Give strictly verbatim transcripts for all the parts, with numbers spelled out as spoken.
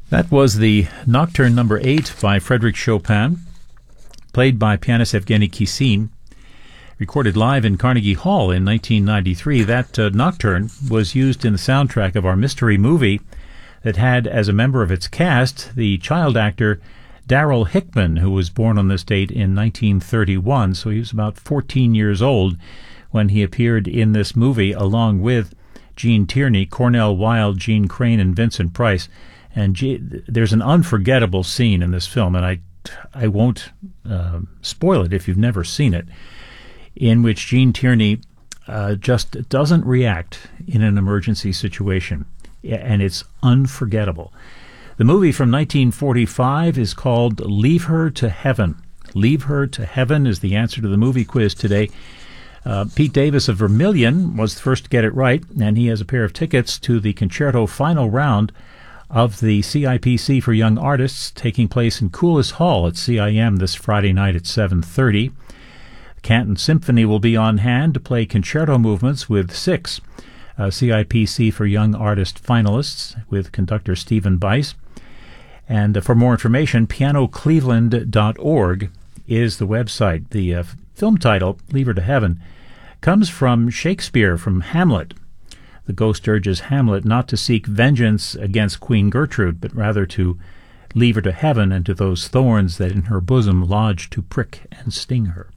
That was the Nocturne number eight by Frédéric Chopin, played by pianist Evgeny Kissin, recorded live in Carnegie Hall in nineteen ninety-three. That uh, Nocturne was used in the soundtrack of our mystery movie that had as a member of its cast the child actor Darryl Hickman, who was born on this date in nineteen thirty-one, so he was about fourteen years old when he appeared in this movie along with Gene Tierney, Cornell Wilde, Gene Crane, and Vincent Price. And G- there's an unforgettable scene in this film, and I, I won't uh, spoil it if you've never seen it, in which Gene Tierney uh, just doesn't react in an emergency situation, and it's unforgettable. The movie from nineteen forty-five is called Leave Her to Heaven. Leave Her to Heaven is the answer to the movie quiz today. Uh, Pete Davis of Vermilion was the first to get it right, and he has a pair of tickets to the concerto final round of the C I P C for Young Artists, taking place in Coulis Hall at C I M this Friday night at seven thirty. The Canton Symphony will be on hand to play concerto movements with six uh, C I P C for Young Artist finalists with conductor Stephen Bice. And uh, for more information, piano cleveland dot org is the website. The uh, film title, Leave Her to Heaven, comes from Shakespeare, from Hamlet. The ghost urges Hamlet not to seek vengeance against Queen Gertrude, but rather to leave her to heaven and to those thorns that in her bosom lodge to prick and sting her.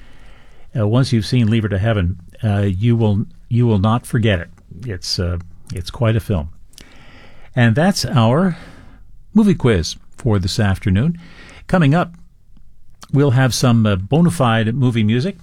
Uh, once you've seen Leave Her to Heaven, uh, you will you will not forget it. It's uh, it's quite a film. And that's our movie quiz for this afternoon. Coming up, we'll have some uh, bona fide movie music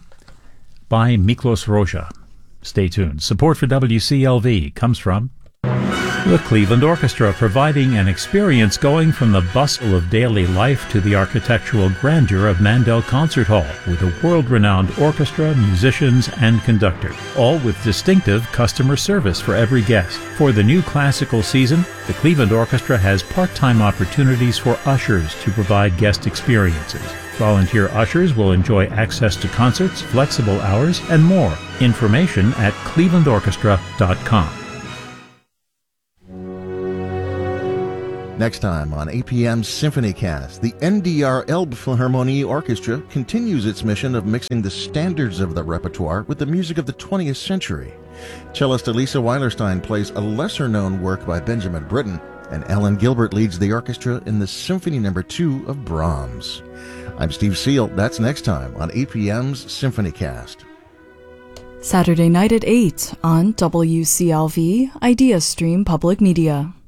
by Miklos Rozsa. Stay tuned. Support for W C L V comes from the Cleveland Orchestra, providing an experience going from the bustle of daily life to the architectural grandeur of Mandel Concert Hall, with a world-renowned orchestra, musicians, and conductor, all with distinctive customer service for every guest. For the new classical season, the Cleveland Orchestra has part-time opportunities for ushers to provide guest experiences. Volunteer ushers will enjoy access to concerts, flexible hours, and more. Information at cleveland orchestra dot com. Next time on A P M's SymphonyCast, the N D R Elbphilharmonie Orchestra continues its mission of mixing the standards of the repertoire with the music of the twentieth century. Cellist Elisa Weilerstein plays a lesser-known work by Benjamin Britten, and Ellen Gilbert leads the orchestra in the Symphony Number two of Brahms. I'm Steve Seal. That's next time on A P M's SymphonyCast. Saturday night at eight on W C L V Idea Stream Public Media.